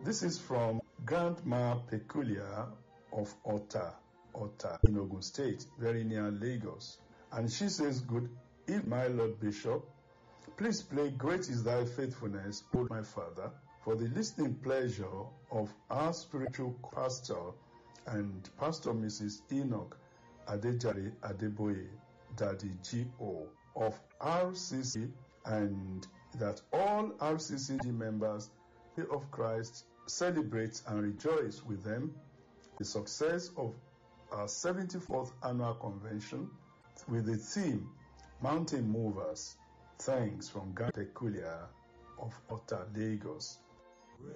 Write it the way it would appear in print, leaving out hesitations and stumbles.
This is from Grandma Peculiar of Ota in Ogun State, very near Lagos. And she says, "Good evening, my Lord Bishop. Please play Great is Thy Faithfulness, O my Father, for the listening pleasure of our spiritual pastor and Pastor Mrs. Enoch Adejare Adeboye, Daddy G.O. of RCC, and that all RCCG members of Christ celebrate and rejoice with them the success of our 74th annual convention with the theme Mountain Movers. Thanks from Grandma Peculiar of Ota, Lagos."